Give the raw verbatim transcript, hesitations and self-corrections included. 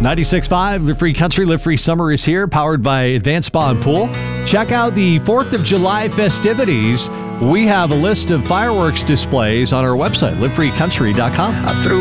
ninety-six point five, Live Free Country, Live Free Summer is here, powered by Advanced Spa and Pool. Check out the fourth of July festivities. We have a list of fireworks displays on our website, live free country dot com. I threw